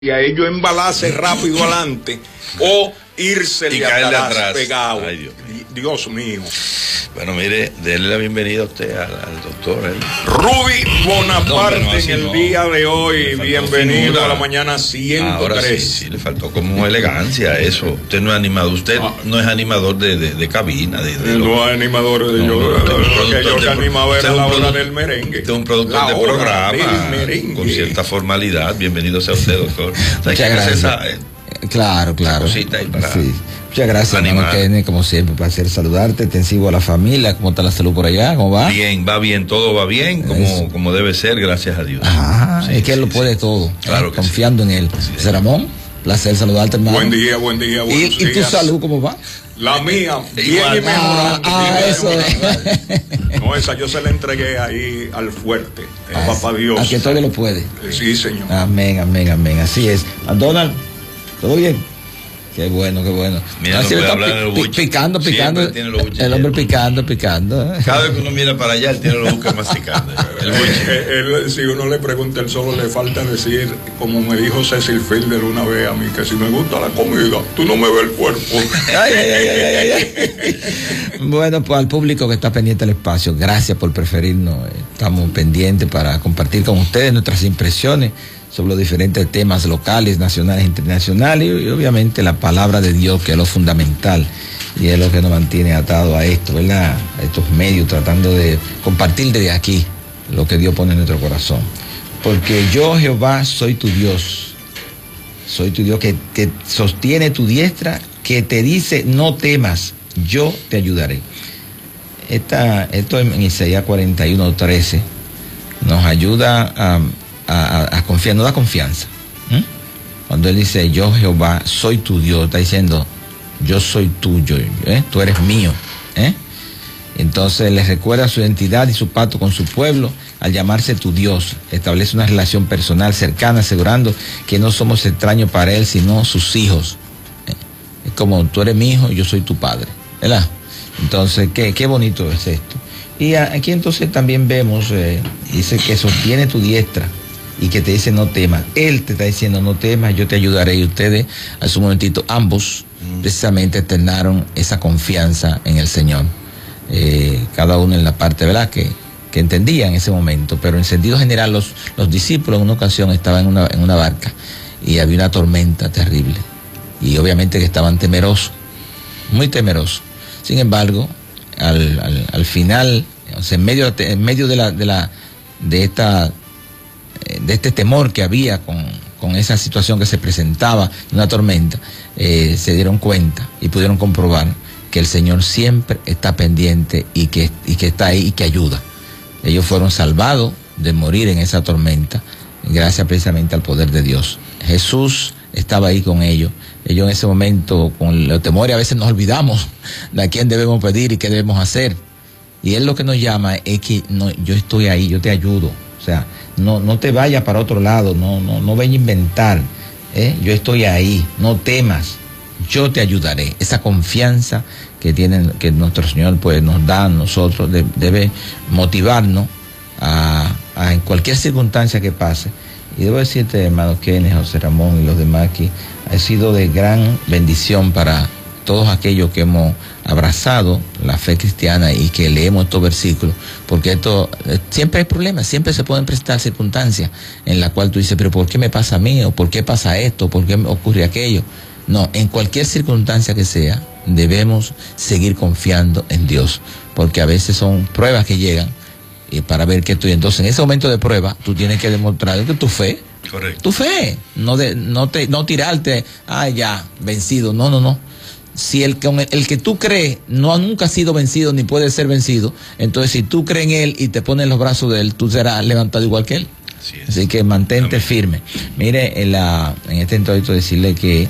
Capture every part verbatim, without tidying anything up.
y a ellos embalarse rápido adelante o irse y de caerle atrás, atrás pegado. Ay, Dios mío. Dios mío. Bueno, mire, denle la bienvenida a usted, al, al doctor. ¿eh? Ruby Bonaparte no, no, en el no. día de hoy. Bienvenido figura. A la mañana ciento tres. Ahora sí, sí, le faltó como elegancia eso. Usted no es animador, usted ah. no es animador de, de, de cabina. De, de no es animador de no, yo. No, no, lo que yo de, que animaba era la hora del merengue. Usted es un productor de programa con cierta formalidad. Bienvenido sea usted, doctor. Muchas gracias. Esa, eh, claro, claro. Cosita ahí para sí. Muchas gracias, hermano Kenny, como siempre, placer saludarte, te sigo a la familia, ¿cómo está la salud por allá? ¿Cómo va? Bien, va bien, todo va bien, como, como debe ser, gracias a Dios. Ah, sí, es que sí, él lo sí, puede sí. todo, Claro eh, que confiando sí. en él. Sí. José Ramón, placer saludarte, hermano. Buen día, buen día, buenos ¿Y, días. ¿Y tu salud cómo va? La mía, bien Igual. y mejorando. Ah, ah eso. No, esa yo se la entregué ahí al fuerte, a ah, papá Dios. A que todo lo puede. Sí, señor. Amén, amén, amén, así es. Donald, ¿todo bien? Qué bueno, qué bueno. Mira, Así no está pi, pi, picando, picando. El hombre picando, picando. Cada vez que uno mira para allá, él tiene los buques masticando. El él, él, si uno le pregunta, él solo le falta decir, como me dijo Cecil Fielder una vez a mí, que si me gusta la comida, tú no me ves el cuerpo. Ay, ay, ay, ay, ay, ay. Bueno, pues al público que está pendiente del espacio, gracias por preferirnos. Estamos pendientes para compartir con ustedes nuestras impresiones sobre los diferentes temas locales, nacionales e internacionales, y, y obviamente la palabra de Dios, que es lo fundamental y es lo que nos mantiene atados a esto, ¿verdad? A estos medios, tratando de compartir desde aquí lo que Dios pone en nuestro corazón. Porque yo, Jehová, soy tu Dios, soy tu Dios que, que sostiene tu diestra, que te dice, no temas, yo te ayudaré. Esta, esto en Isaías cuarenta y uno, trece nos ayuda a... A, a, a confiar, no da confianza. ¿Mm? Cuando él dice, yo Jehová soy tu Dios, está diciendo, yo soy tuyo, ¿eh? Tú eres mío. ¿eh? Entonces le recuerda su identidad y su pacto con su pueblo al llamarse tu Dios. Establece una relación personal cercana, asegurando que no somos extraños para él, sino sus hijos. ¿eh? Es como, tú eres mi hijo, yo soy tu padre, ¿verdad? Entonces, qué, qué bonito es esto. Y aquí entonces también vemos, eh, dice que sostiene tu diestra y que te dice no temas. Él te está diciendo no temas, yo te ayudaré. Y ustedes, a su momentito, ambos mm. precisamente externaron esa confianza en el Señor. Eh, cada uno en la parte, ¿verdad?, que, que entendía en ese momento. Pero en sentido general, los, los discípulos en una ocasión estaban en una, en una barca y había una tormenta terrible. Y obviamente que estaban temerosos, muy temerosos. Sin embargo, al, al, al final, o sea, en medio, en medio de la, de la, de esta de este temor que había con, con esa situación que se presentaba, una tormenta, eh, se dieron cuenta y pudieron comprobar que el Señor siempre está pendiente y que, y que está ahí y que ayuda. Ellos fueron salvados de morir en esa tormenta gracias precisamente al poder de Dios. Jesús estaba ahí con ellos. Ellos en ese momento, con los temores, a veces nos olvidamos de a quién debemos pedir y qué debemos hacer. Y Él lo que nos llama es que no, yo estoy ahí, yo te ayudo. O sea, no, no te vayas para otro lado, no, no, no vayas a inventar. ¿eh? Yo estoy ahí, no temas, yo te ayudaré. Esa confianza que tienen, que nuestro Señor pues nos da a nosotros, de, debe motivarnos a, a en cualquier circunstancia que pase. Y debo decirte, hermano Kenny, José Ramón y los demás aquí, ha sido de gran bendición para todos aquellos que hemos abrazado la fe cristiana y que leemos estos versículos, porque esto eh, siempre hay problemas, siempre se pueden presentar circunstancias en las cuales tú dices, pero ¿por qué me pasa a mí? ¿O por qué pasa esto? ¿Por qué me ocurre aquello? No, en cualquier circunstancia que sea, debemos seguir confiando en Dios, porque a veces son pruebas que llegan y para ver que estoy. Entonces, en ese momento de prueba, tú tienes que demostrar que tu fe, correcto, tu fe, no de, no te, no tirarte, ah, ya, vencido, no, no, no. Si el, el que tú crees no nunca ha sido vencido ni puede ser vencido, entonces si tú crees en él y te pones en los brazos de él, tú serás levantado igual que él. Así es. Así que mantente Amén. firme. Mire, en, la, en este entonces decirle que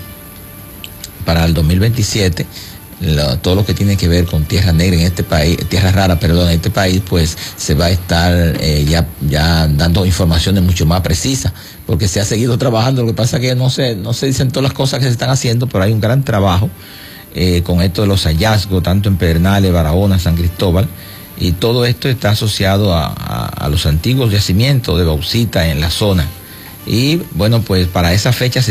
para el dos mil veintisiete, lo, todo lo que tiene que ver con tierra negra en este país, tierra rara, perdón, en este país, pues se va a estar eh, ya, ya dando informaciones mucho más precisas, porque se ha seguido trabajando. Lo que pasa es que no se, no se dicen todas las cosas que se están haciendo, pero hay un gran trabajo Eh, con esto de los hallazgos, tanto en Pedernales, Barahona, San Cristóbal, y todo esto está asociado a, a, a los antiguos yacimientos de bauxita en la zona. Y bueno, pues para esa fecha